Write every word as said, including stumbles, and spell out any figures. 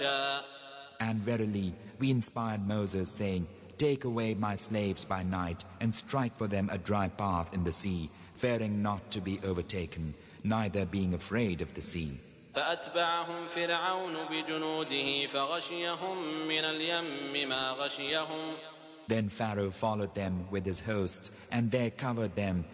And verily, we inspired Moses, saying, Take away my slaves by night, and strike for them a dry path in the sea, fearing not to be overtaken, neither being afraid of the sea. فأتبعهم فرعون بجنوده فغشيهم من اليم ما غشيهم. Then Pharaoh followed them with his hosts, and there covered them